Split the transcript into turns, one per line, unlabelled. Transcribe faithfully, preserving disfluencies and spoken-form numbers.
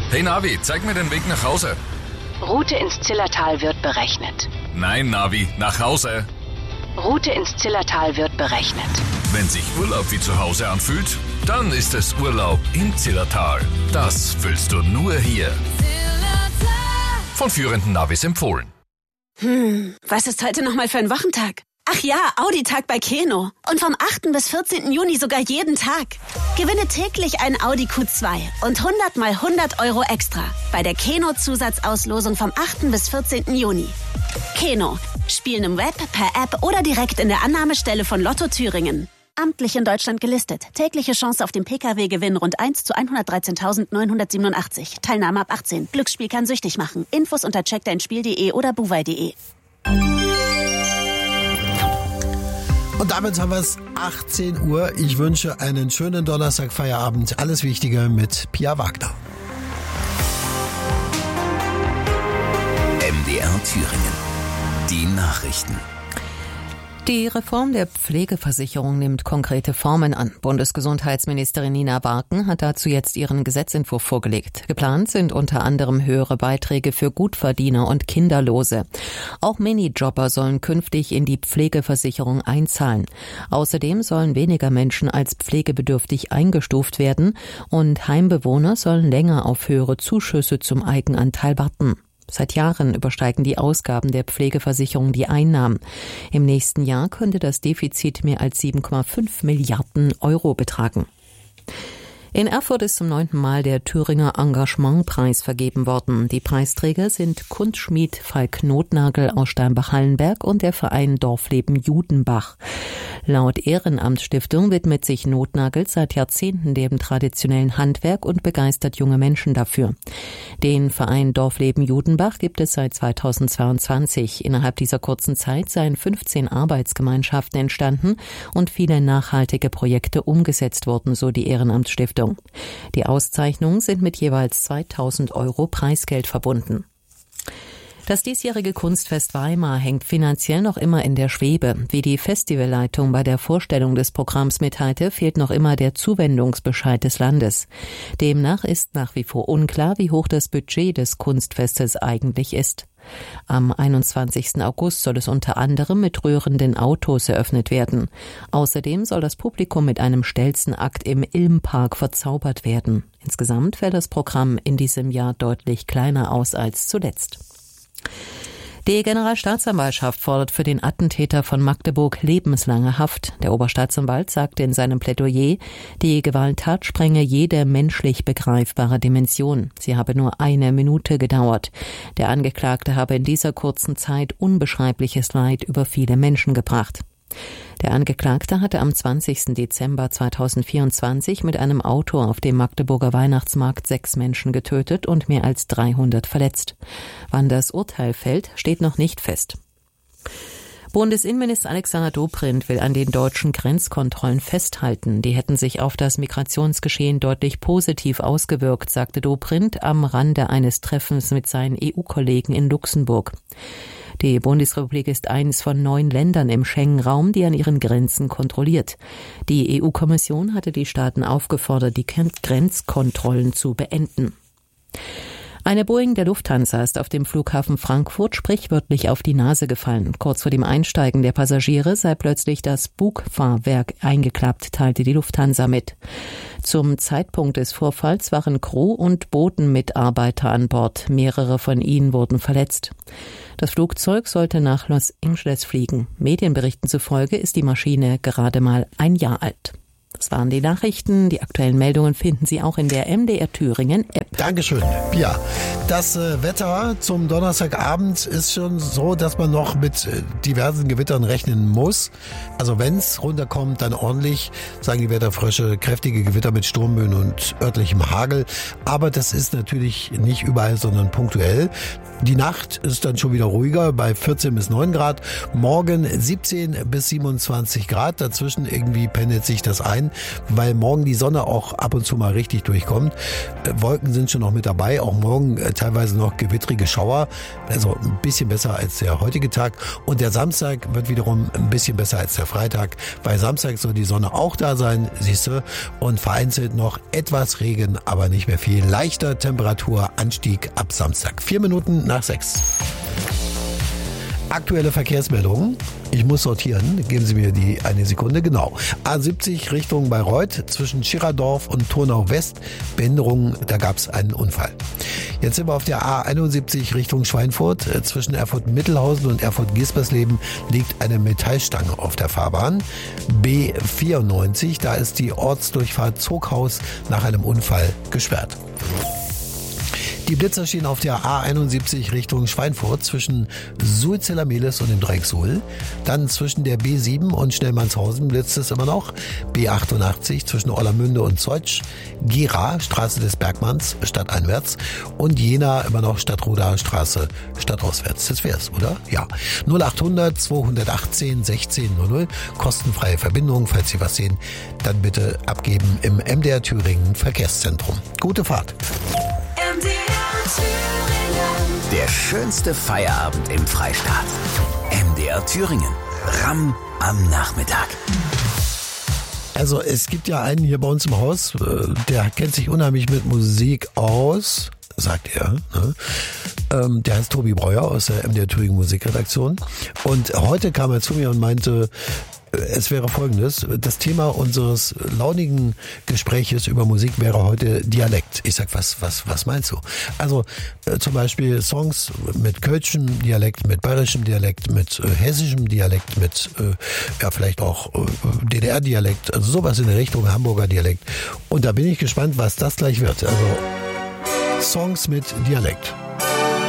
Hey Navi, zeig mir den Weg nach Hause.
Route ins Zillertal wird berechnet.
Nein, Navi, nach Hause.
Route ins Zillertal wird berechnet.
Wenn sich Urlaub wie zu Hause anfühlt, dann ist es Urlaub im Zillertal. Das fühlst du nur hier. Von führenden Navis empfohlen.
Hm, was ist heute nochmal für ein Wochentag? Ach ja, Audi-Tag bei Keno. Und vom achten bis vierzehnten Juni sogar jeden Tag. Gewinne täglich einen Audi Q zwei und hundert mal hundert Euro extra bei der Keno-Zusatzauslosung vom achten bis vierzehnten Juni. Keno. Spielen im Web, per App oder direkt in der Annahmestelle von Lotto Thüringen. Amtlich in Deutschland gelistet. Tägliche Chance auf den Pkw-Gewinn rund eins zu hundertdreizehntausendneunhundertsiebenundachtzig. Teilnahme ab achtzehn. Glücksspiel kann süchtig machen. Infos unter check dein spiel punkt de oder buwei punkt de.
Und damit haben wir es achtzehn Uhr. Ich wünsche einen schönen Donnerstag-Feierabend. Alles Wichtige mit Pia Wagner.
M D R Thüringen. Die Nachrichten.
Die Reform der Pflegeversicherung nimmt konkrete Formen an. Bundesgesundheitsministerin Nina Barken hat dazu jetzt ihren Gesetzentwurf vorgelegt. Geplant sind unter anderem höhere Beiträge für Gutverdiener und Kinderlose. Auch Minijobber sollen künftig in die Pflegeversicherung einzahlen. Außerdem sollen weniger Menschen als pflegebedürftig eingestuft werden und Heimbewohner sollen länger auf höhere Zuschüsse zum Eigenanteil warten. Seit Jahren übersteigen die Ausgaben der Pflegeversicherung die Einnahmen. Im nächsten Jahr könnte das Defizit mehr als sieben Komma fünf Milliarden Euro betragen. In Erfurt ist zum neunten Mal der Thüringer Engagementpreis vergeben worden. Die Preisträger sind Kunstschmied Falk Notnagel aus Steinbach-Hallenberg und der Verein Dorfleben Judenbach. Laut Ehrenamtsstiftung widmet sich Notnagel seit Jahrzehnten dem traditionellen Handwerk und begeistert junge Menschen dafür. Den Verein Dorfleben Judenbach gibt es seit zweitausendzweiundzwanzig. Innerhalb dieser kurzen Zeit seien fünfzehn Arbeitsgemeinschaften entstanden und viele nachhaltige Projekte umgesetzt worden, so die Ehrenamtsstiftung. Die Auszeichnungen sind mit jeweils zweitausend Euro Preisgeld verbunden. Das diesjährige Kunstfest Weimar hängt finanziell noch immer in der Schwebe. Wie die Festivalleitung bei der Vorstellung des Programms mitteilte, fehlt noch immer der Zuwendungsbescheid des Landes. Demnach ist nach wie vor unklar, wie hoch das Budget des Kunstfestes eigentlich ist. Am einundzwanzigsten August soll es unter anderem mit rührenden Autos eröffnet werden. Außerdem soll das Publikum mit einem Stelzenakt im Ilmpark verzaubert werden. Insgesamt fällt das Programm in diesem Jahr deutlich kleiner aus als zuletzt. Die Generalstaatsanwaltschaft fordert für den Attentäter von Magdeburg lebenslange Haft. Der Oberstaatsanwalt sagte in seinem Plädoyer, die Gewalttat sprenge jede menschlich begreifbare Dimension. Sie habe nur eine Minute gedauert. Der Angeklagte habe in dieser kurzen Zeit unbeschreibliches Leid über viele Menschen gebracht. Der Angeklagte hatte am zwanzigsten Dezember zweitausendvierundzwanzig mit einem Auto auf dem Magdeburger Weihnachtsmarkt sechs Menschen getötet und mehr als dreihundert verletzt. Wann das Urteil fällt, steht noch nicht fest. Bundesinnenminister Alexander Dobrindt will an den deutschen Grenzkontrollen festhalten. Die hätten sich auf das Migrationsgeschehen deutlich positiv ausgewirkt, sagte Dobrindt am Rande eines Treffens mit seinen E U-Kollegen in Luxemburg. Die Bundesrepublik ist eines von neun Ländern im Schengen-Raum, die an ihren Grenzen kontrolliert. Die E U-Kommission hatte die Staaten aufgefordert, die Grenzkontrollen zu beenden. Eine Boeing der Lufthansa ist auf dem Flughafen Frankfurt sprichwörtlich auf die Nase gefallen. Kurz vor dem Einsteigen der Passagiere sei plötzlich das Bugfahrwerk eingeklappt, teilte die Lufthansa mit. Zum Zeitpunkt des Vorfalls waren Crew und Bodenmitarbeiter an Bord. Mehrere von ihnen wurden verletzt. Das Flugzeug sollte nach Los Angeles fliegen. Medienberichten zufolge ist die Maschine gerade mal ein Jahr alt. Das waren die Nachrichten. Die aktuellen Meldungen finden Sie auch in der M D R Thüringen App.
Dankeschön. Ja, das äh, Wetter zum Donnerstagabend ist schon so, dass man noch mit äh, diversen Gewittern rechnen muss. Also wenn es runterkommt, dann ordentlich, sagen die Wetterfrösche, kräftige Gewitter mit Sturmböen und örtlichem Hagel. Aber das ist natürlich nicht überall, sondern punktuell. Die Nacht ist dann schon wieder ruhiger bei vierzehn bis neun Grad. Morgen siebzehn bis siebenundzwanzig Grad. Dazwischen irgendwie pendelt sich das ein. sein, weil morgen die Sonne auch ab und zu mal richtig durchkommt. Wolken sind schon noch mit dabei, auch morgen teilweise noch gewittrige Schauer, also ein bisschen besser als der heutige Tag. Und der Samstag wird wiederum ein bisschen besser als der Freitag, weil Samstag soll die Sonne auch da sein, siehst du, und vereinzelt noch etwas Regen, aber nicht mehr viel. Leichter Temperaturanstieg ab Samstag. Vier Minuten nach sechs. Aktuelle Verkehrsmeldungen. Ich muss sortieren. Geben Sie mir die eine Sekunde. Genau. A siebzig Richtung Bayreuth zwischen Schirardorf und Turnau West. Behinderungen, da gab es einen Unfall. Jetzt sind wir auf der A einundsiebzig Richtung Schweinfurt. Zwischen Erfurt-Mittelhausen und Erfurt-Gispersleben liegt eine Metallstange auf der Fahrbahn. B vierundneunzig, da ist die Ortsdurchfahrt Zoghaus nach einem Unfall gesperrt. Die Blitzer stehen auf der A einundsiebzig Richtung Schweinfurt zwischen Suhl-Zellermehlis und dem Dreieck Suhl. Dann zwischen der B sieben und Schnellmannshausen blitzt es immer noch. B achtundachtzig zwischen Orlamünde und Zeutsch. Gera, Straße des Bergmanns, stadteinwärts. Und Jena immer noch Stadtroda, Straße stadtauswärts. Das wär's, oder? Ja. null achthundert zweihundertachtzehn sechzehn null null. Kostenfreie Verbindung. Falls Sie was sehen, dann bitte abgeben im M D R Thüringen Verkehrszentrum. Gute Fahrt.
Der schönste Feierabend im Freistaat. M D R Thüringen. Ram am Nachmittag.
Also es gibt ja einen hier bei uns im Haus, der kennt sich unheimlich mit Musik aus, sagt er. Ne? Ähm, der heißt Tobi Breuer aus der M D R Thüringen Musikredaktion. Und heute kam er zu mir und meinte, es wäre Folgendes: Das Thema unseres launigen Gespräches über Musik wäre heute Dialekt. Ich sag, was, was, was meinst du? Also äh, zum Beispiel Songs mit kölschem Dialekt, mit bayerischem Dialekt, mit äh, hessischem Dialekt, mit äh, ja vielleicht auch äh, D D R-Dialekt, also sowas in der Richtung Hamburger Dialekt. Und da bin ich gespannt, was das gleich wird. Also Songs mit Dialekt.